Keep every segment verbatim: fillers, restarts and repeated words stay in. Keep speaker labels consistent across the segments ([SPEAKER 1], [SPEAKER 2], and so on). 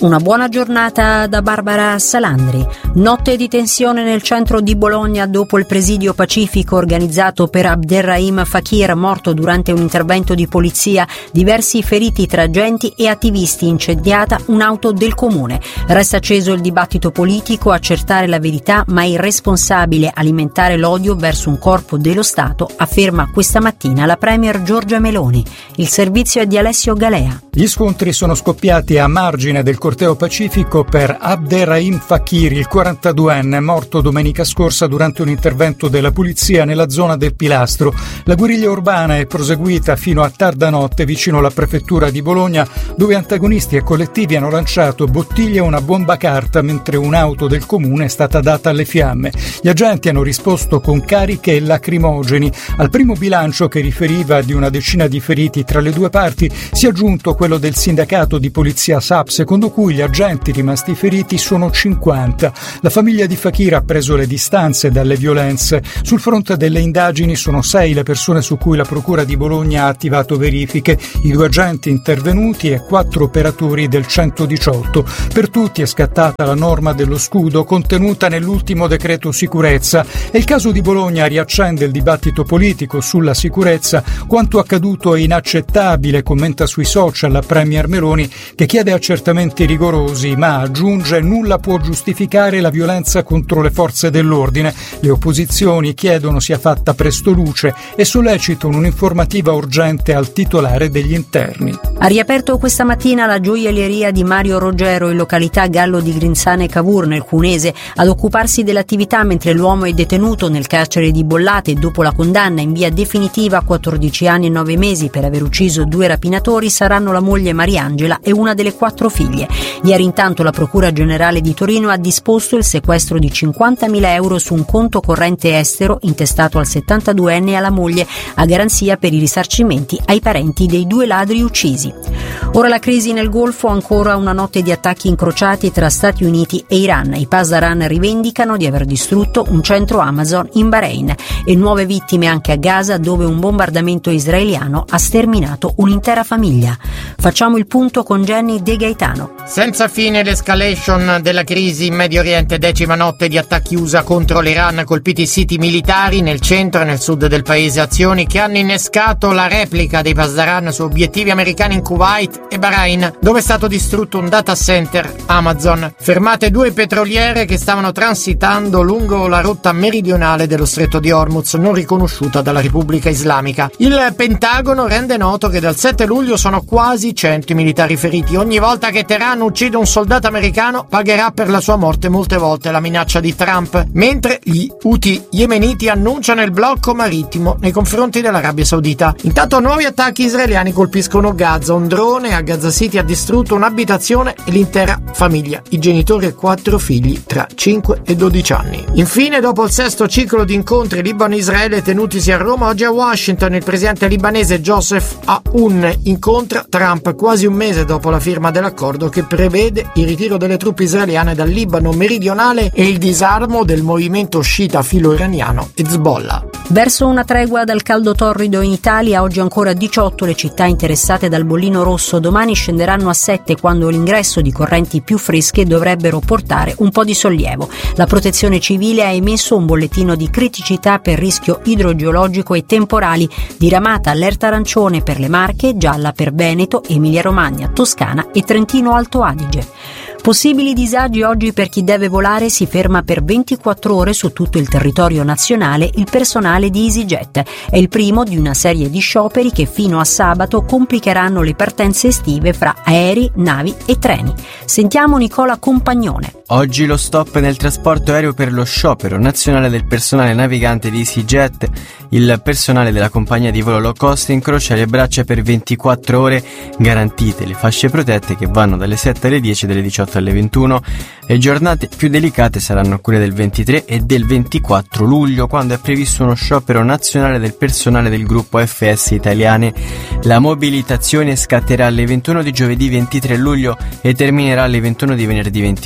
[SPEAKER 1] Una buona giornata da Barbara Salandri. Notte di tensione nel centro di Bologna dopo il presidio pacifico organizzato per Abderrahim Fakir, morto durante un intervento di polizia, diversi feriti tra agenti e attivisti, incendiata un'auto del comune. Resta acceso il dibattito politico, accertare la verità, ma è irresponsabile alimentare l'odio verso un corpo dello Stato, afferma questa mattina la premier Giorgia Meloni. Il servizio è di Alessio Galea.
[SPEAKER 2] Gli scontri sono scoppiati a margine del corteo pacifico per Abderrahim Fakir, il quarantaduenne, morto domenica scorsa durante un intervento della polizia nella zona del Pilastro. La guerriglia urbana è proseguita fino a tarda notte vicino alla prefettura di Bologna, dove antagonisti e collettivi hanno lanciato bottiglie e una bomba carta mentre un'auto del comune è stata data alle fiamme. Gli agenti hanno risposto con cariche e lacrimogeni. Al primo bilancio, che riferiva di una decina di feriti tra le due parti, si è aggiunto quello del sindacato di polizia S A P, secondo cui gli agenti rimasti feriti sono cinquanta. La famiglia di Fakir ha preso le distanze dalle violenze. Sul fronte delle indagini sono sei le persone su cui la procura di Bologna ha attivato verifiche, i due agenti intervenuti e quattro operatori del centodiciotto. Per tutti è scattata la norma dello scudo contenuta nell'ultimo decreto sicurezza e il caso di Bologna riaccende il dibattito politico sulla sicurezza. Quanto accaduto è inaccettabile, commenta sui social la premier Meloni, che chiede accertamenti rigorosi, ma aggiunge: nulla può giustificare la violenza contro le forze dell'ordine. Le opposizioni chiedono sia fatta presto luce e sollecitano un'informativa urgente al titolare degli interni.
[SPEAKER 1] Ha riaperto questa mattina la gioielleria di Mario Roggero in località Gallo di Grinzane Cavour nel Cunese ad occuparsi dell'attività mentre l'uomo è detenuto nel carcere di Bollate dopo la condanna in via definitiva a quattordici anni e nove mesi per aver ucciso due rapinatori. Saranno la moglie Mariangela e una delle quattro figlie. Ieri intanto la Procura Generale di Torino ha disposto il sequestro di cinquantamila euro su un conto corrente estero intestato al settantaduenne e alla moglie, a garanzia per i risarcimenti ai parenti dei due ladri uccisi. Ora la crisi nel Golfo, ancora una notte di attacchi incrociati tra Stati Uniti e Iran. I Pasdaran rivendicano di aver distrutto un centro Amazon in Bahrain e nuove vittime anche a Gaza, dove un bombardamento israeliano ha sterminato un'intera famiglia. Facciamo il punto con Jenny De Gaetano.
[SPEAKER 3] Senza fine l'escalation della crisi in Medio Oriente, decima notte di attacchi U S A contro l'Iran, colpiti siti militari nel centro e nel sud del paese, azioni che hanno innescato la replica dei Pasdaran su obiettivi americani in Kuwait e Bahrain, dove è stato distrutto un data center Amazon. Fermate due petroliere che stavano transitando lungo la rotta meridionale dello stretto di Hormuz, non riconosciuta dalla Repubblica Islamica. Il Pentagono rende noto che dal sette luglio sono quasi cento i militari feriti. Ogni volta che Teheran uccide un soldato americano pagherà per la sua morte molte volte la minaccia di Trump, mentre gli Houthi yemeniti annunciano il blocco marittimo nei confronti dell'Arabia Saudita. Intanto nuovi attacchi israeliani colpiscono Gaza. Un drone a Gaza City ha distrutto un'abitazione e l'intera famiglia, i genitori e quattro figli tra cinque e dodici anni. Infine, dopo il sesto ciclo di incontri Libano-Israele tenutisi a Roma, oggi a Washington il presidente libanese Joseph Aoun incontra Trump quasi un mese dopo la firma dell'accordo che prevede il ritiro delle truppe israeliane dal Libano meridionale e il disarmo del movimento sciita filo-iraniano Hezbollah.
[SPEAKER 1] Verso una tregua dal caldo torrido in Italia, oggi ancora diciotto le città interessate dal bollino rosso, domani scenderanno a sette quando l'ingresso di correnti più fresche dovrebbero portare un po' di sollievo. La Protezione Civile ha emesso un bollettino di criticità per rischio idrogeologico e temporali, diramata allerta arancione per le Marche, gialla per Veneto, Emilia-Romagna, Toscana e Trentino Alto Adige. Possibili disagi oggi per chi deve volare. Si ferma per ventiquattro ore su tutto il territorio nazionale il personale di EasyJet. È il primo di una serie di scioperi che fino a sabato complicheranno le partenze estive fra aerei, navi e treni. Sentiamo Nicola Compagnone.
[SPEAKER 4] Oggi lo stop nel trasporto aereo per lo sciopero nazionale del personale navigante di EasyJet. Il personale della compagnia di volo low cost incrocia le braccia per ventiquattro ore garantite, le fasce protette che vanno dalle sette alle dieci e dalle diciotto alle ventuno. Le giornate più delicate saranno quelle del ventitré e del ventiquattro luglio, quando è previsto uno sciopero nazionale del personale del gruppo F S Italiane. La mobilitazione scatterà alle ventuno di giovedì ventitré luglio e terminerà alle ventuno di venerdì ventiquattro.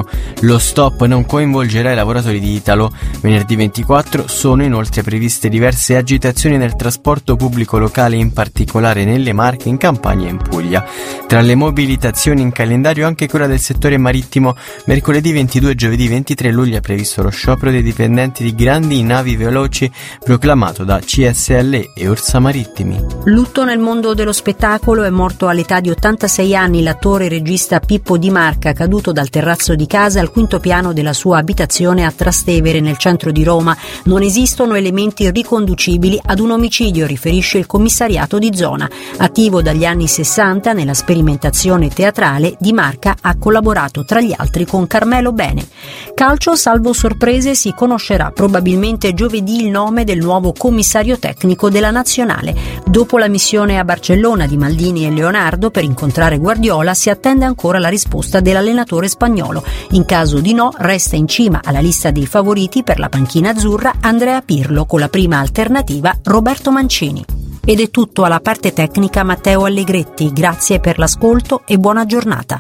[SPEAKER 4] quattro. Lo stop non coinvolgerà i lavoratori di Italo. Venerdì ventiquattro sono inoltre previste diverse agitazioni nel trasporto pubblico locale, in particolare nelle Marche, in Campania e in Puglia. Tra le mobilitazioni in calendario anche quella del settore marittimo. Mercoledì ventidue e giovedì ventitré luglio è previsto lo sciopero dei dipendenti di grandi navi veloci proclamato da C S L e Ursa Marittimi.
[SPEAKER 1] Lutto nel mondo dello spettacolo. È morto all'età di ottantasei anni l'attore e regista Pippo Di Marca, caduto dal terrazzo di casa al quinto piano della sua abitazione a Trastevere, nel centro di Roma. Non esistono elementi riconducibili ad un omicidio, riferisce il commissariato di zona. Attivo dagli anni sessanta nella sperimentazione teatrale, Di Marca ha collaborato tra gli altri con Carmelo Bene. Calcio, salvo sorprese, si conoscerà probabilmente giovedì il nome del nuovo commissario tecnico della nazionale. Dopo la missione a Barcellona di Maldini e Leonardo per incontrare Guardiola, si attende ancora la risposta dell'allenatore spagnolo. In caso di no, resta in cima alla lista dei favoriti per la panchina azzurra Andrea Pirlo, con la prima alternativa Roberto Mancini. Ed è tutto. Alla parte tecnica Matteo Allegretti. Grazie per l'ascolto e buona giornata.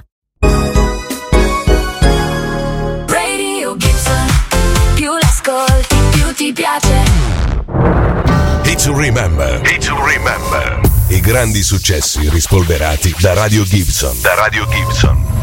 [SPEAKER 5] Radio Gibson, più l'ascolti, più ti piace.
[SPEAKER 6] Hit to Remember. Hit to Remember. I grandi successi rispolverati da Radio Gibson. Da Radio Gibson.